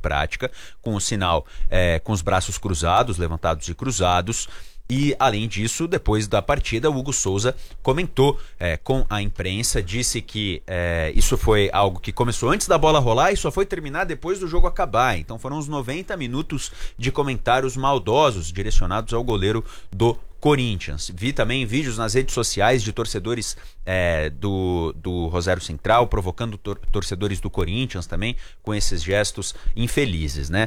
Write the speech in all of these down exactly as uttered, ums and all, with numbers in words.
prática, com o sinal, é, com os braços cruzados, levantados e cruzados. E, além disso, depois da partida, o Hugo Souza comentou é, com a imprensa, disse que é, isso foi algo que começou antes da bola rolar e só foi terminar depois do jogo acabar. Então foram uns noventa minutos de comentários maldosos direcionados ao goleiro do Corinthians. Vi também vídeos nas redes sociais de torcedores é, do, do Rosário Central, provocando tor torcedores do Corinthians também, com esses gestos infelizes, né?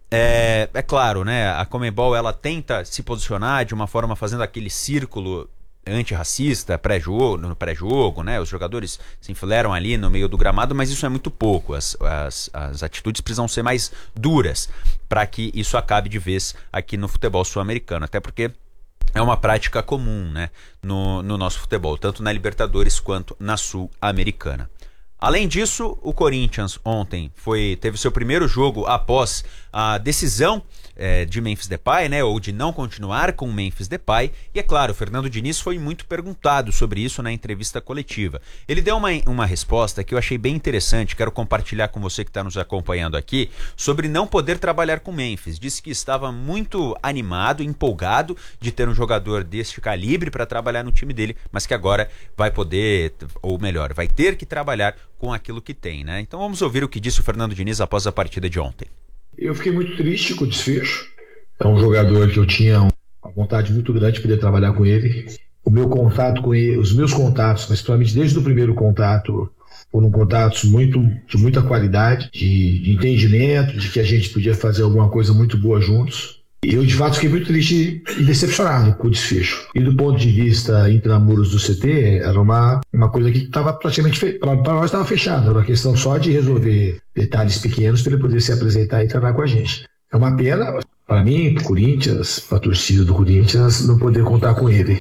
É, é claro, né, a Conmebol ela tenta se posicionar de uma forma fazendo aquele círculo antirracista pré-jogo, no pré-jogo, né, os jogadores se enfileiram ali no meio do gramado, mas isso é muito pouco, as, as, as atitudes precisam ser mais duras para que isso acabe de vez aqui no futebol sul-americano, até porque é uma prática comum, né, no, no nosso futebol, tanto na Libertadores quanto na Sul-Americana. Além disso, o Corinthians ontem foi, teve seu primeiro jogo após a decisão é, de Memphis Depay, né, ou de não continuar com o Memphis Depay. E é claro, o Fernando Diniz foi muito perguntado sobre isso na entrevista coletiva. Ele deu uma, uma resposta que eu achei bem interessante, quero compartilhar com você que está nos acompanhando aqui, sobre não poder trabalhar com o Memphis. Disse que estava muito animado, empolgado de ter um jogador deste calibre para trabalhar no time dele, mas que agora vai poder, ou melhor, vai ter que trabalhar com aquilo que tem, né? Então vamos ouvir o que disse o Fernando Diniz após a partida de ontem. Eu fiquei muito triste com o desfecho. É um jogador que eu tinha uma vontade muito grande de poder trabalhar com ele. O meu contato com ele, os meus contatos, principalmente desde o primeiro contato, foram contatos muito, de muita qualidade, de, de entendimento, de que a gente podia fazer alguma coisa muito boa juntos. Eu, de fato, fiquei muito triste e decepcionado com o desfecho. E do ponto de vista intramuros do C T, era uma, uma coisa que estava praticamente, para nós estava fechada, era uma questão só de resolver detalhes pequenos para ele poder se apresentar e trabalhar com a gente. É uma pena, para mim, para o Corinthians, para a torcida do Corinthians, não poder contar com ele.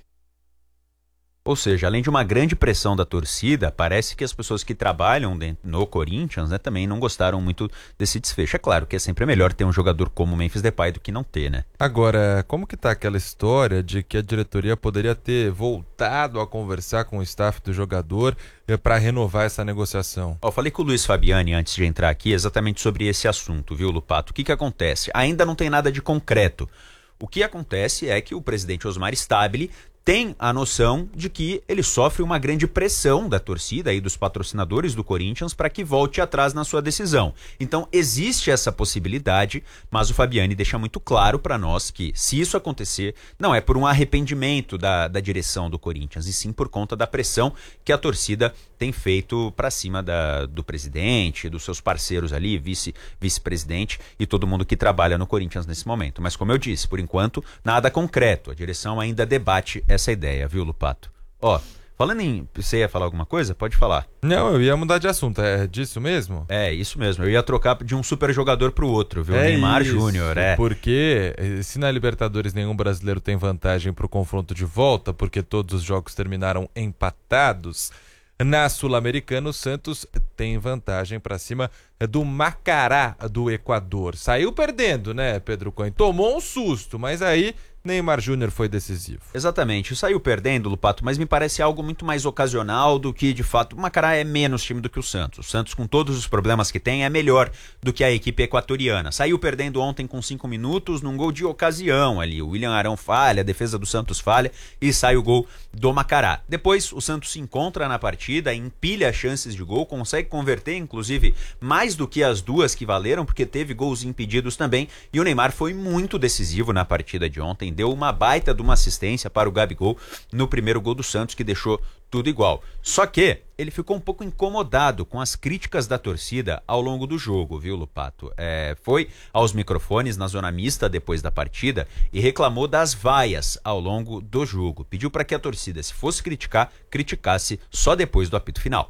Ou seja, além de uma grande pressão da torcida, parece que as pessoas que trabalham no Corinthians, né, também não gostaram muito desse desfecho. É claro que é sempre melhor ter um jogador como o Memphis Depay do que não ter, né? Agora, como que tá aquela história de que a diretoria poderia ter voltado a conversar com o staff do jogador para renovar essa negociação? Eu falei com o Luiz Fabiani antes de entrar aqui exatamente sobre esse assunto, viu, Lupato? O que que acontece? Ainda não tem nada de concreto. O que acontece é que o presidente Osmar Stabile tem a noção de que ele sofre uma grande pressão da torcida e dos patrocinadores do Corinthians para que volte atrás na sua decisão. Então existe essa possibilidade, mas o Fabiani deixa muito claro para nós que se isso acontecer, não é por um arrependimento da, da direção do Corinthians, e sim por conta da pressão que a torcida tem feito para cima da, do presidente, dos seus parceiros ali, vice, vice-presidente e todo mundo que trabalha no Corinthians nesse momento. Mas como eu disse, por enquanto, nada concreto. A direção ainda debate essa ideia, viu, Lupato? Ó, falando em... Você ia falar alguma coisa? Pode falar. Não, eu ia mudar de assunto. É disso mesmo? É, isso mesmo. Eu ia trocar de um super jogador pro outro, viu? É Neymar isso, Júnior, é. Porque se na Libertadores nenhum brasileiro tem vantagem pro confronto de volta, porque todos os jogos terminaram empatados, na Sul-Americana o Santos tem vantagem para cima do Macará do Equador. Saiu perdendo, né, Pedro Cohen? Tomou um susto, mas aí Neymar Júnior foi decisivo. Exatamente, saiu perdendo, Lupato, mas me parece algo muito mais ocasional do que, de fato, o Macará é menos time do que o Santos. O Santos, com todos os problemas que tem, é melhor do que a equipe equatoriana. Saiu perdendo ontem com cinco minutos num gol de ocasião ali. O William Arão falha, a defesa do Santos falha e sai o gol do Macará. Depois o Santos se encontra na partida, empilha chances de gol, consegue converter, inclusive, mais do que as duas que valeram, porque teve gols impedidos também, e o Neymar foi muito decisivo na partida de ontem, deu uma baita de uma assistência para o Gabigol no primeiro gol do Santos, que deixou tudo igual. Só que ele ficou um pouco incomodado com as críticas da torcida ao longo do jogo, viu, Lupato? É, foi aos microfones na zona mista depois da partida e reclamou das vaias ao longo do jogo. Pediu para que a torcida, se fosse criticar, criticasse só depois do apito final.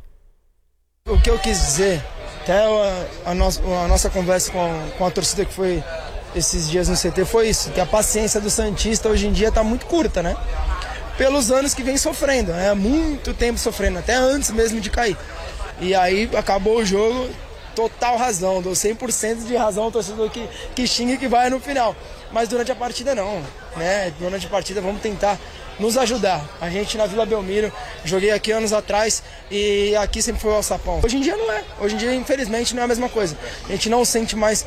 O que eu quis dizer, até a, a, no, a nossa conversa com, com a torcida que foi esses dias no C T, foi isso, que a paciência do santista hoje em dia está muito curta, né? Pelos anos que vem sofrendo, né? Muito tempo sofrendo, até antes mesmo de cair. E aí acabou o jogo, total razão, dou cem por cento de razão ao torcedor que, que xinga e que vai no final. Mas durante a partida não, né? Durante a partida vamos tentar nos ajudar. A gente na Vila Belmiro, joguei aqui anos atrás e aqui sempre foi o alçapão. Hoje em dia não é. Hoje em dia, infelizmente, não é a mesma coisa. A gente não sente mais